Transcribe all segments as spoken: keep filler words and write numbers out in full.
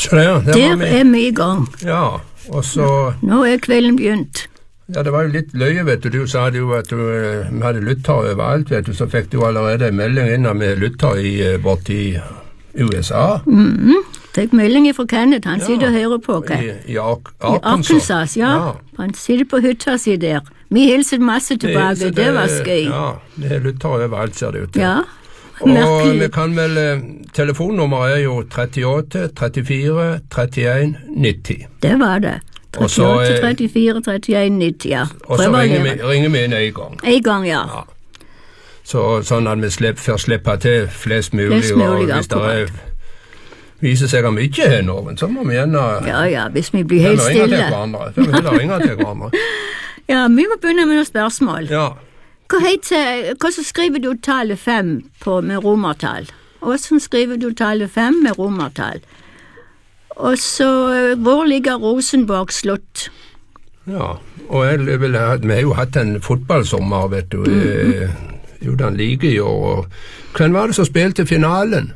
Så det, det Der vi. er vi i gang. Ja, og så... Nå er kvelden begynt. Ja, det var jo litt løye, vet du. Du sa jo at du, vi hadde lyttere overalt, vet du. Så fikk du allerede en melding inn av lyttere bort i U S A. Mhm. Fikk melding fra Kenneth, han Ja, sitter og hører på hva? I, i Ar I Arkansas, ja. ja. Han sitter på hytta si der. Vi hilset masse tilbake, Det, det, det var skøy. Ja, det er lyttere overalt, ser det ut til. Ja, og merkelig. vi kan vel, telefonnummeret er jo trettioåtte, trettifire, trettien, nitti. Det var det. Og så, trettiåtte, trettifire, trettien, nitti, ja. Og så Prøv å ringer vi, lære. ringer vi inn en gang. En gang, ja. Ja. Så, sånn at vi slipper, får slippe til flest mulig, Flest mulig, og hvis det er, akkurat. viser seg at vi ikke har noen, så må vi gjerne Ja, ja, hvis vi blir helt heller ringe til stille. hverandre. Så vi heller ringe til hverandre. Ja, vi må begynne med noen spørsmål. Ja, Hva heter, hvordan skriver du tallet fem på, med romertall? Hvordan skriver du tallet fem med romertall? Og så, hvor ligger Rosenborg slott? ja. Og jeg vil ha, vi har jo hatt en fotballsommer, vet du. Mm-hmm. Jo, den liker i år. Og hvem var det som spilte finalen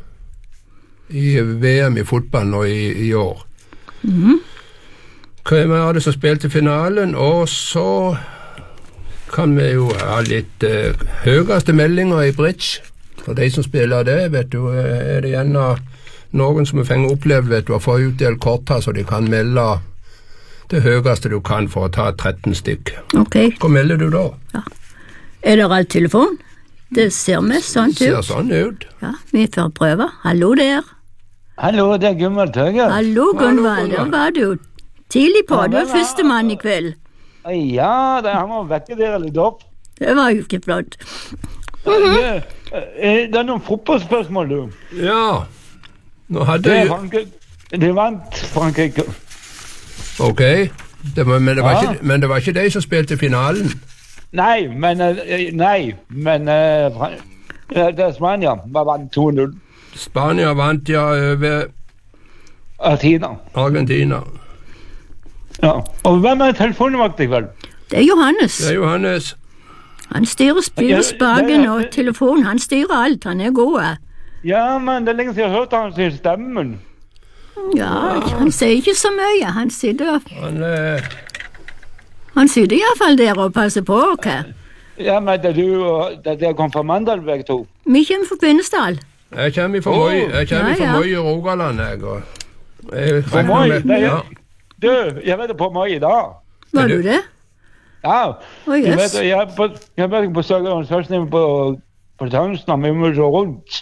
i V M i fotball nå i, i år? Mhm. Hvem var det som spilte finalen? Og så kan vi jo ha litt uh, høyeste meldinger i bridge. For de som spiller det, vet du, er det gjerne noen som har fengt opplevd, vet du, å få utdelt korta så de kan melde det høyeste du kan for å ta tretten stykk. Ok, Hva melder du da? ja. Er det alt telefon? Det ser mest sånn Det ser ut. sånn ut. Ja, vi får prøve. Hallo der. Hallo, det er Gunvald Tøger. Hallo, Gunvald. Der Gunvald. var du tidlig på. Ja, Du er det var- førstemann i kveld. Ja, det, han må vekke dere litt opp. Det var jo ikke flott. det, eh, det er noen fotballspørsmål, du. Ja. Nå hadde Det, er jeg Frankrike. Det vant Frankrike. Ok. Det var, men, det var Ja. ikke, men det var ikke de som spilte finalen. Nei, men eh, Nei, men eh, Fran- eh, det er Spania. Bare vant to null. Spania vant ja over Argentina. Argentina. Ja. Og hvem er telefonvakt i kveld? Det er Johannes. Det er Johannes. Han styrer Ja, spyrespaken det er- og telefonen. Han styrer alt. Han er god. Ja, men det er lenge siden jeg har hørt han sin stemmen. Ja, han sier ikke så mye. Han sitter, Han eh, han sitter iallfall der og passer på oss. Ja, men det er du og det er kom fra Mandal, begge to. Vi kommer fra Kvinesdal. Jeg kommer fra Åh. Moi, jeg kommer Ja, fra ja. Moi i Rogaland, jeg. Og jeg På Moi? regner med- Det ja. er, du, jeg vet det på Moi i dag. Var Er du du- det? Ja. Å, Jeg jøss. vet, jeg er på, jeg vet på Sørlandet først nede på, på Tønsberg, men vi må så rundt.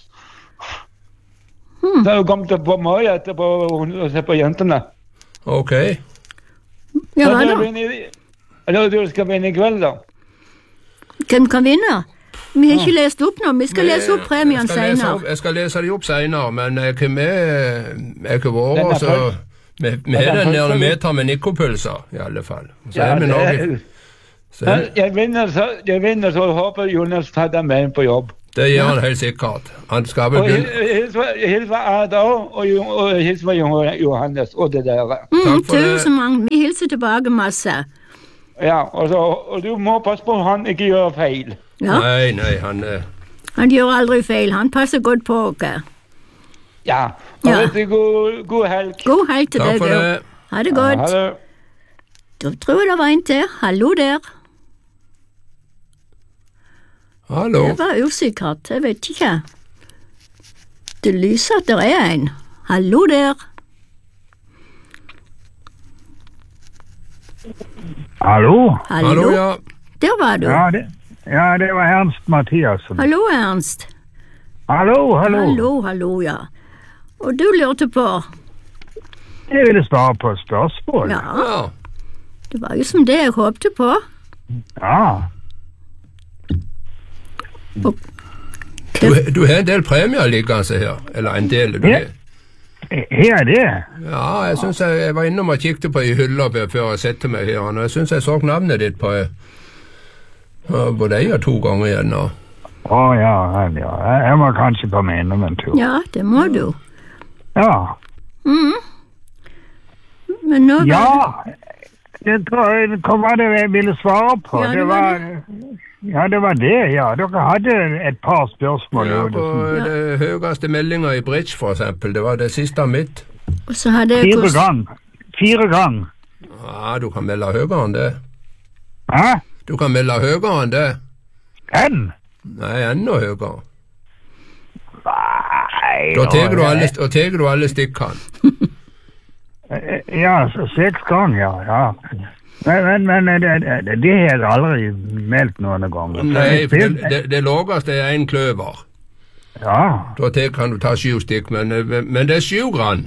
Hmm. Så har jeg kommet på Moi etterpå og se på jentene. Ok. Ja, Så hva du da? vinner i- Eller du skal vinne i kveld, da? Hvem kan vinne? Vi har ikke lest opp nå. Vi skal lese opp premien Jeg skal lese senere. opp- Jeg skal lese de opp senere, men jeg er med jeg har Den vært, er så full. vi, vi Ja, har den er den full, der full. meter med nikopølser, i alle fall. Så Ja, er vi det nok er- så er, Men jeg vinner, så, jeg vinner, så håper Jonas tar dem med inn på jobb. Det gjør han helt sikkert. Han skal vel Og begynne. hils fra- hils fra Ada og, Jo- og hils fra Jo- Johannes og det der. Mm, Takk for det. tusen mange. Vi hilser tilbake masse. Ja, og, så, og du må passe på at han ikke gjør feil. Ja, Nei, nei, han eh, han gjør aldri feil. Han passer godt på oss. Ja. Og Ja. vet du, god, god helg. God helg til Takk deg for òg. det. Ha det Ja, godt. ha det. Da tror jeg det var en til. Hallo der. Hallo. Det var usikkert. Jeg vet ikke. Det lyser at det er en. Hallo der. Hallo? Hallo. Hallo, ja. Der var du. Ja det, ja, det var Ernst Mathiasen. Hallo, Ernst. Hallo, hallo. Hallo, hallo, ja. Og du lurte på? Jeg ville svare på et spørsmål. Ja, Ja. det var jo som det jeg håpte på. Ja. Og Du, du har en del premier liggende her. Eller en del. Du, Ja. Her er det. ja, jeg synes jeg, jeg var innom og kikket på i hylla før jeg sette meg her, og jeg synes jeg så navnet ditt på eh, både en og to ganger igjen nå. Å ja, vel, ja. Jeg, jeg må kanskje komme innom en tur. ja, det må du. Ja. Mhm. Men nå var Ja, det tror jeg, hva var det jeg ville svare på? Ja, det det var var, ja, det var det, ja. Dere hadde et par spørsmål. Ja, jo, på det- det høyeste meldinger i bridge, for eksempel. Det var det siste mitt. Og så hadde jeg Fire kurs... gang. Fire gang. Ja, du kan melde høyere enn det. Hæ? Du kan melde høyere enn det. En? Nei, enda høyere. Nei... Da teger du ja, alle, da teger du alle stikkene. Ja, så seks gang, ja, ja. Men, men, men det, det, det har jeg aldri meldt noen gang. Nei, for det, det, det laveste er en kløver. Ja. Da te- kan du ta syv stikk, men, men det er syv grann.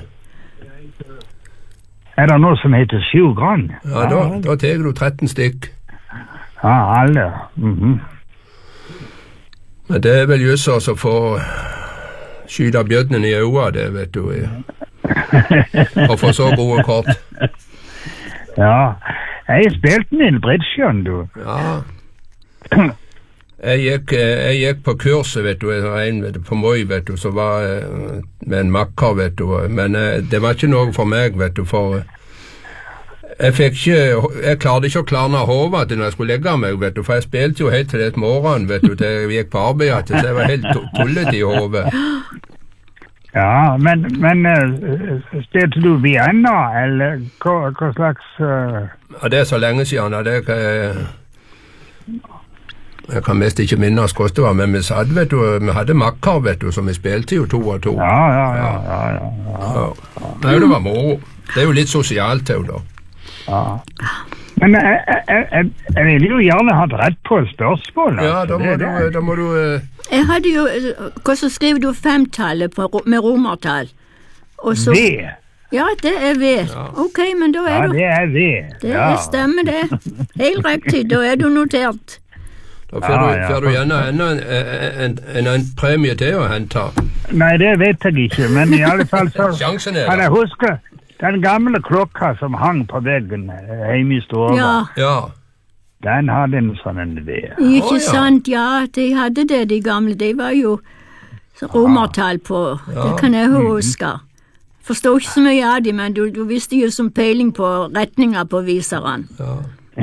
Er det noe som heter syv grann? Ja, da, da teger du tretten stikk. Ja, alle. Mhm. Men det er vel just altså for skyte bjødnen i øya, det vet du. Og få så gode kort. Ja, jeg spilte min bridge, du. Ja. Jeg gikk, jeg gikk på kurset, vet du, en vet du, på Moi, vet du, som var eh, med en makker, vet du, men eh, det var ikke noe for meg, vet du, for jeg fikk ikke, jeg klarte ikke å klarne hodet til når jeg skulle legge meg, vet du, for jeg spilte jo helt til det morgen, vet du, til jeg gikk på arbeid, så jeg var helt to- tullet i hodet. Ja, men, men uh, spilte du Vienna, eller hva, hva slags... Uh... Ja, det er så lenge siden, at jeg, jeg, jeg kan mest ikke minnes hvordan det var, men vi satt, vet du, vi hadde makker, vet du, så vi spilte jo to og to. Ja, ja, ja, ja, ja, ja. Ja. Nei, det var moro. Det er jo litt sosialt, det da. Ja. Men jeg, jeg, jeg, jeg ville jo gjerne hatt rett på et spørsmål. Ja, altså. da må Det- du, det- da må du eh, Jeg hadde jo... Hvordan skriver du femtallet på, ro- med romertall? Og så... V. Ja, det er V. Ok, men da Ja, er du... det er V. Det ja. er stemmer det. Helt riktig, da er du notert. Da får Ja, du, ja. får du gjerne enda en, en, en, en premie til å hente. Nei, det vet jeg ikke, men i alle fall så... Sjansen er Kan der. jeg huske den gamle klokka som hang på veggen eh, hjemme i stua? Ja, Ja, Den hadde en sånn en V. ikke Å, ja. sant? Ja, de hadde det, de gamle. De var jo romertall på. Det kan jeg huske. Forstår ikke så mye av dem, men du, du visste jo som peiling på retninger på viseren. ja.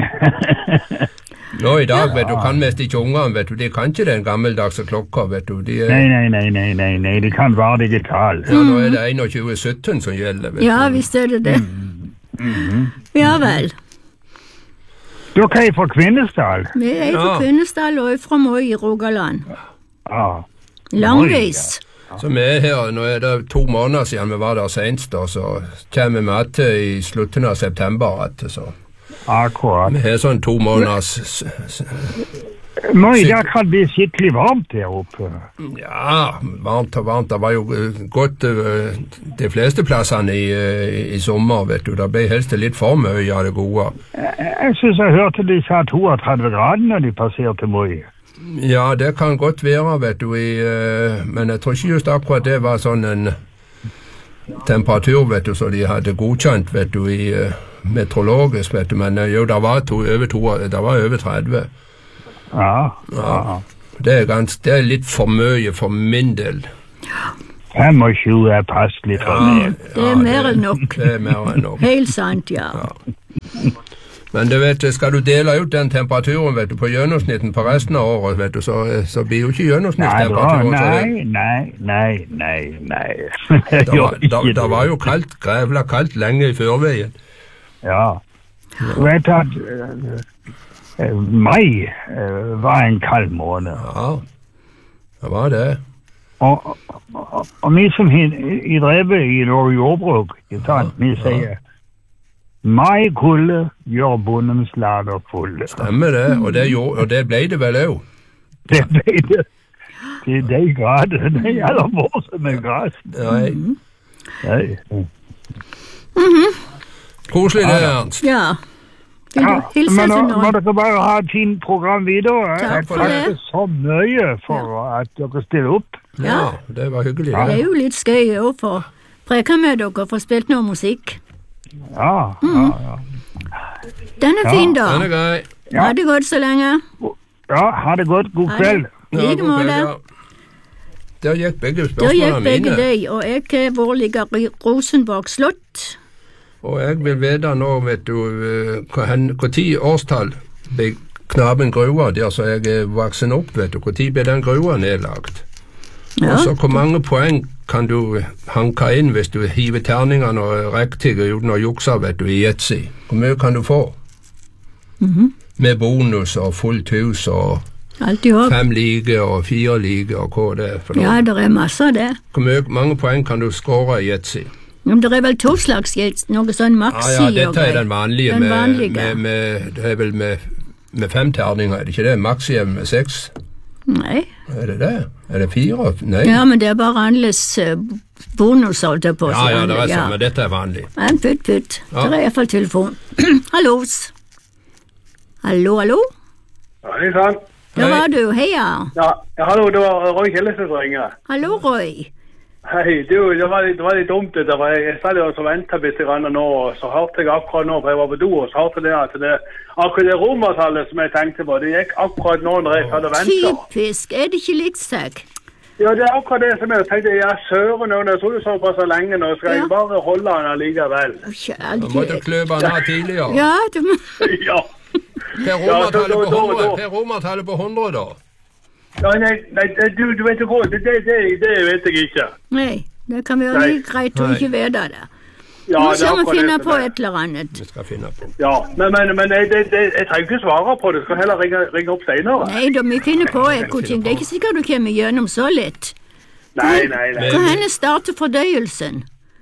Nå i dag, vet du, kan mest ikke ungene, vet du, de kan ikke den gammeldagse klokka, vet du. De er, Nei, nei, nei, nei, nei, nei, det kan være digital. ja, nå er det tjueen sytten som gjelder, vet Ja, du. visst er det det. Ja vel. Dere er fra Kvinesdal? Vi er fra Ja. Kvinesdal og er fra Moi i Rogaland. Ja. Langveis. Så vi er her, nå er det to måneder siden vi var der senest, da, så kommer vi med til i slutten av september, at, så. Akkurat. Vi har sånn to måneders, s- s- Nå i dag kan det bli skikkelig varmt der oppe. ja, varmt og varmt, det var jo eh, godt eh, de fleste plassene i, eh, i sommer, vet du, det ble helst litt for mye av det gode. Jeg, jeg synes jeg hørte de sa trettito grader når de passerte Moi. Ja, det kan godt være, vet du, i, eh, men jeg tror ikke just akkurat det var sånn en temperatur, vet du, så de hadde godkjent, vet du, i eh, meteorologisk, vet du, men eh, jo, det var, to, over, to, det var over tretti. Ja, Ja. Det er, gans, det er litt for mye for min del. femogtjue er passelig for meg. Det er mer enn nok. Det er mer enn nok. Helt sant, ja. Men du vet, skal du dele ut den temperaturen, vet du, på gjennomsnitten på resten av året, vet du, så, så blir jo ikke Nei, da, gjennomsnittstemperaturen så høy. nei, nei, nei, nei, nei. Det Jo, var, da, ikke det var jo kaldt, grevla kaldt lenge i førveien. Ja. Du vet at eh, eh, mai eh, var en kald måned. Ja, det var det. Og, og, og vi som har i drevet i vår jordbruk, ikke sant, vi sier mai kulde gjør bondens lader fulle. Stemmer det, og det, gjorde, og det ble det vel òg. Det ble det. Det er de grader, det er aller morsomme grad. Nei. Nei. Koselig det, Ernst. Ja. Vil Ja, du hilse men nå til må noen? dere bare ha et fint program videre. Takk Jeg for det. takker så mye for at dere stiller opp. Ja, det var hyggelig. Det Det. er jo litt skøy å få preke med dere, få spilt noe musikk. Ja, ja, ja. Den er Ja, fin, da. Den er grei. Ha det godt så lenge. Ja, ha det godt. God Ha det. kveld. I like god kveld, måte. ja. Der gikk begge Da gikk spørsmålene begge mine. de, og jeg er vår ligger i Rosenborg slott. Og jeg vil vite nå, vet du, eh, hva hen- hvor tid årstall ble knaben grua der så jeg er voksen opp, vet du. Hvor tid ble den grua nedlagt? Ja. Og så hvor mange poeng kan du hanke inn hvis du hiver terningene og rektiger uten å jukse, vet du, i Yatzy. Hvor mye kan du få? Mhm. Med bonus og fullt hus og Alltid opp. fem lige og fire lige og hva det er for noe. Ja, det er masse av det. Hvor mye, mange poeng kan du skåre i Yatzy? Men det er vel to slags gjeld, noe sånn maxi Ja, ja, og dette er greier. den vanlige, Den med, vanlige. med, med, det er vel med, med fem terninger, er det ikke det? Maxi er med seks? Nei. Er det det? Er det fire? Nei. Ja, men det er bare annerledes uh, bonus, holdt jeg på. Ja, ja, det er sånn, men dette er vanlig. Men putt, putt. Ja. Det er iallfall telefon. Hallos. Hallo, hallo? Ja, hei sann. Der Hei. var du. Heia. Ja, ja, hallo, det var Roy Kjellesen som ringer. Hallo, Roy. Hei, du, det var litt, det var litt dumt det der, for jeg, jeg satt jo og ventet litt grann nå, og så hørte jeg akkurat nå, for jeg var på do, og så hørte jeg at det, akkurat det romertallet som jeg tenkte på, det gikk akkurat nå når jeg hadde ventet. Typisk. Er det ikke litt seg? Ja, det er akkurat det som jeg tenkte, ja, søren nå, jeg tror du så på så lenge nå, skal jeg Ja. bare holde han allikevel. Da måtte du kløpe den her tidligere. Ja, du må... Ja. Per romertallet Ja, på da- da- hundre, da- per romertallet på hundre da. Ja, nei, nei, du, du vet jo hva, det, det, det, det vet jeg ikke. Nei, det kan være Nei. litt greit å Nei. ikke vite det. Ja, Nå det er skal vi akkurat finne det som på er. et eller annet. Vi skal finne på. Ja, men, men, men det, det, det, jeg trenger ikke svare på det, jeg skal heller ringe, ringe opp senere. Nei, da vi finner på et god ting. Det er ikke sikkert du kommer gjennom så lett. Nei, nei, nei. Hvor henne starter fordøyelsen?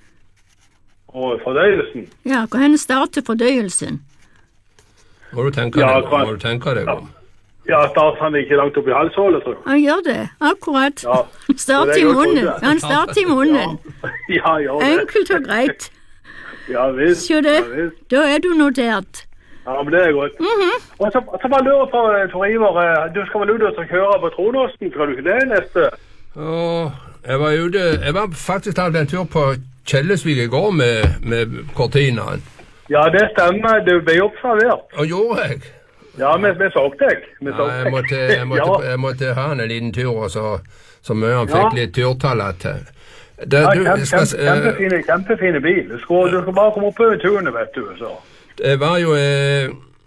Og fordøyelsen. Ja, hvor henne starter fordøyelsen? Må du tenke Ja, deg, hva- må du tenke deg om. Ja, starter han ikke langt opp i halshålet, tror jeg. Han gjør det, akkurat. Ja. Start Det er i godt munnen. hodet. Han starter i munnen. Ja, ja, det. Enkelt og greit. Ja, visst. Se det. Ja, visst. Da er du notert. Ja, men det er godt. Og så, så bare lurer på, eh, Tor Ivar, eh, du skal vel ut og kjøre på Tronåsen, skal du ikke det neste? Og jeg var ute, jeg var faktisk tatt en tur på Kjellesvik i går med, med Cortinaen. Ja, det stemmer, du ble observert. Og gjorde jeg? Ja, vi, vi så deg. Vi så Ja, jeg deg. måtte, jeg, måtte, Ja. jeg måtte ha en liten tur, og så, så mye han Ja. fikk litt turtall til. Det, Ja, du, kjempe, skal, kjempe, eh, kjempefine, kjempefine bil. Du skal, du skal bare komme opp på tunet, vet du. Så. det var jo eh,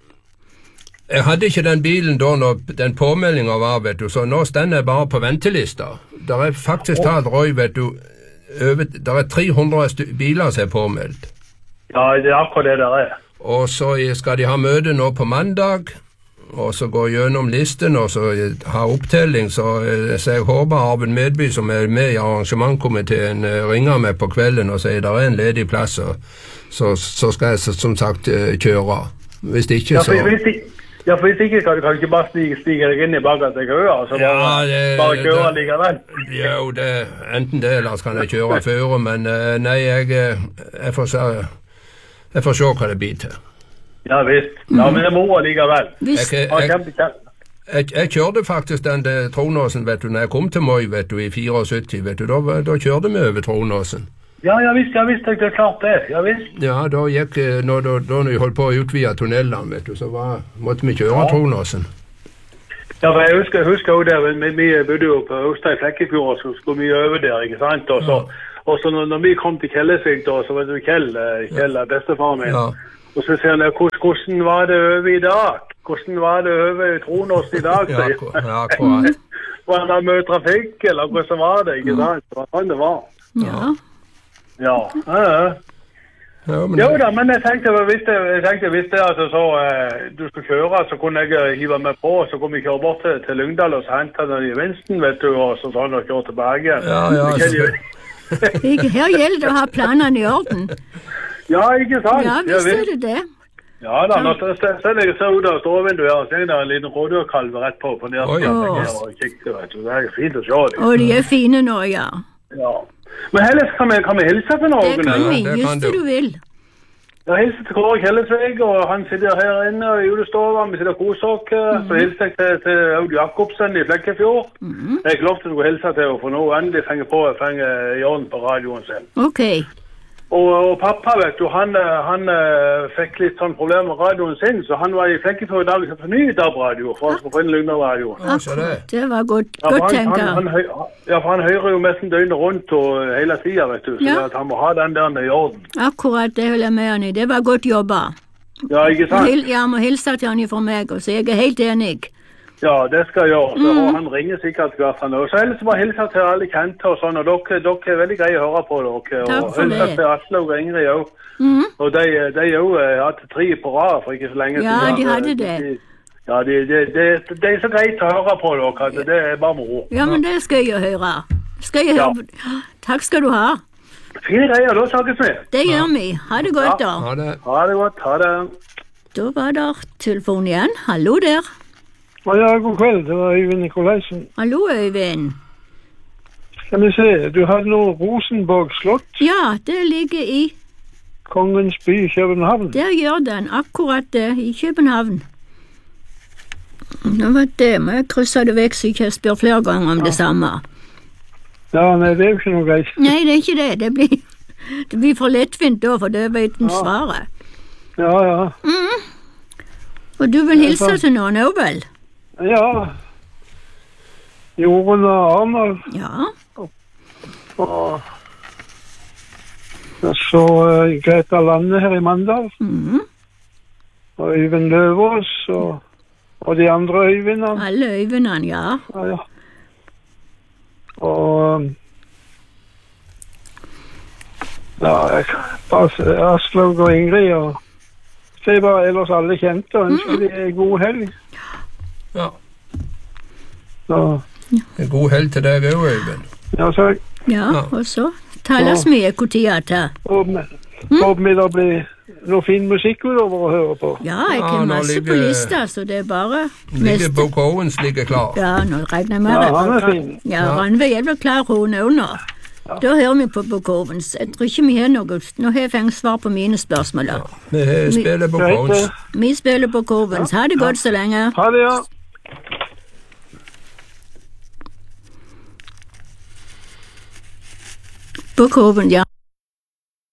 Jeg hadde ikke den bilen da når den påmeldinga var, vet du, så nå stender jeg bare på ventelista. Der er faktisk talt, Roy, vet du, over, der er tre hundre stu- biler som er påmeldt. Ja, det er akkurat det der er. Og så skal de ha møte nå på mandag, og så gå gjennom listen og så ha opptelling. Så, eh, så jeg håper Arvid Medby, som er med i arrangementkomiteen, eh, ringer meg på kvelden og sier det er en ledig plass, og så, så skal jeg så- som sagt eh, kjøre. Hvis ikke, Ja, så for hvis ikke, ja, for hvis ikke kan du kan du ikke bare stige, stige deg inn i bakerste køa, og så bare, Ja, det- bare kjøre det- likevel. Jo, det, enten det eller så kan jeg kjøre føre, men eh, nei, jeg, eh, jeg, får se, jeg får se hva det blir til. Ja visst. Ja, men det må likevel. Hvis, Jeg, Ja, jeg, kjempe, kjempe. jeg, jeg kjørte faktisk den til Tronåsen, vet du, når jeg kom til Moi, vet du, i syttifire, vet du, da, da kjørte vi over Tronåsen. Ja, ja visst, ja visst, det er klart det. Ja visst. Ja, da gikk, eh, når, da, da når vi holdt på å utvide tunnelene, vet du, så var, måtte vi kjøre Ja. Tronåsen. Ja, for jeg husker, jeg husker jo det, vi, vi bodde jo på Østa i Flekkefjord, så skulle vi over der, ikke sant? Og så, og så når, når vi kom til Kjellesvik, da, så var det jo Kjell, eh, Kjell er bestefaren min. Ja. Og så sier han, "Hvordan- hvordan var det over i dag? Hvordan var det over i Tronåsen i dag? Ja, sier akkurat. Ja, akkurat. Var det mye trafikk, eller hvordan var det, ikke sant? Det var sånn det var. ja. Ja, ja, ja. Ja, men, Jo da, men jeg tenkte, hvis det, jeg tenkte, hvis det altså så eh, du skulle kjøre, så kunne jeg eh, hive meg på, så kunne vi kjøre bort til, til Lyngdal og så hente den i vinsten, vet du, og så sånn og kjøre tilbake igjen. Ja, ja, Det kan jo- Ikke- Her gjelder det å ha planene i orden. ja, ikke sant? Ja, visst er visst. det det. Ja da, når jeg ser- ser jeg ser ut av ståvinduet her, så er det en liten rådyrkalv rett på, på nedsiden. Oi. Jeg og kikker, vet du. Det er fint å se dem. Og de er fine nå, ja. Ja. Men ellers kan vi, kan vi hilse til Det noen? kan eller? vi, det just kan det du. du vil. Jeg hilser til Kåre Kjellesvig, og han sitter her inne i julestova. Vi sitter og koser oss. Så hilser jeg til, til Aud Jakobsen i Flekkefjord. Jeg er glad til å hilse til henne, for nå endelig fenger på å fenge Jørn på radioen sin. Ok. Og, og pappa, vet du, han, eh, han eh, fikk litt sånn problemer med radioen sin, så han var i Flekkefjord i dag og for ny D A B-radio, for han skulle få inn Lyngdal-radioen. Ja, så det. Akkurat. Det var godt, Ja, for godt han, han, tenkt. han, høy- ja, for han hører jo nesten døgnet rundt og hele tida, vet du. Så Ja. det at han må ha den der i orden. Akkurat, det holder jeg med han i. Det var godt jobba. Ja, ikke Må sant? hil- Ja, må hilse til han ifra meg, og så jeg er helt enig. Ja, det skal jeg gjøre. Så, og han ringer sikkert hvert fall nå. Så ellers bare hilse til alle kjente og sånn, og dere, dere er veldig greie å høre på dere. Takk Og for hilse det. til Aslaug og Ingrid òg. Mhm. Og de, de jo eh, hadde tre på rad for ikke så lenge Ja, siden. de hadde det. De, ja, de, de, de, de er så greit å høre på dere, at det er bare moro. Ja, men det skal jeg jo høre. Skal jeg Ja. høre. Takk skal du ha. Fine greier, da snakkes vi. Det gjør vi. Ha det godt, da. Ha det. Ha det godt, ha det. Da var der telefon igjen. Hallo der. Ja, god kveld. Det var Øyvind Nikolaisen. Hallo, Øyvind. Skal vi se, du hadde noe Rosenborg slott, Ja, det ligger i Kongens by, København. Der gjør den akkurat det, i København. Nå var det, må jeg krysse det vekk så jeg ikke spør flere ganger om det samme. Ja, nei, det er jo ikke noe greit. Nei, det er ikke det. Det blir, det blir for lettvint da, for det vet en svaret. Ja, ja. Og du vil hilse til noen òg, vel? Ja. Jorunn og Arnold. Ja. Og og så uh, Greta Lande her i Mandal. Mhm. Og Øyvind Løvås og, og de andre Øyvindene. Alle Øyvindene, ja. Ja, ja. Og um, ja, jeg bare se Aslaug og Ingrid og se bare ellers alle kjente og ønsker de en god helg. Ja. Så, En god helg til deg òg, Øyvind. ja, så Ja, Ja. og så tales vi hvor tida til. håper håper vi det blir noe fin musikk utover å høre på. Ja, jeg Ja, har nå masse på ligger- lista, så det er bare Ligger neste. Boke Owens ligger klar. Ja, nå regner jeg med Ja, det. han er fin. Ja, Ranveig er vel klar hun òg nå. Da hører vi på Bokovens. Jeg tror ikke vi har noe. Nå har jeg fått svar på mine spørsmål. da. Vi har- spiller Boke Greit, Owens. det. Vi spiller Bokovens. Ha det godt så lenge. Ha det, ja. Bokoven, ja.